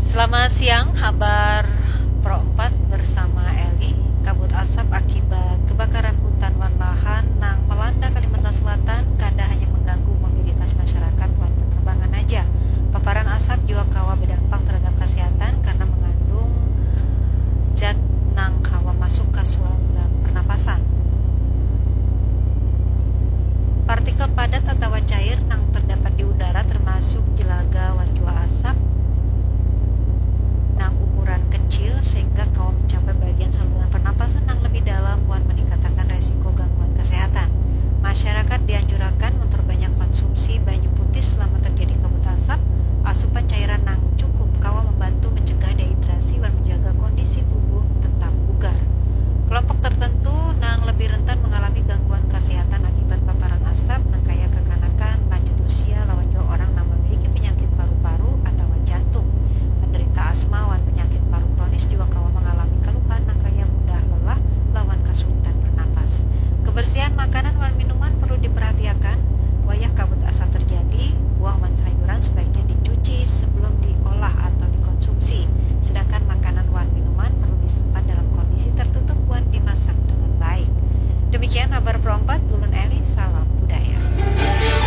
Selamat siang, kabar Pro 4 bersama Eli. Kabut asap akibat kebakaran hutan wan lahan nang melanda Kalimantan Selatan kada hanya mengganggu mobilitas masyarakat wan penerbangan aja. Paparan asap juga kawasan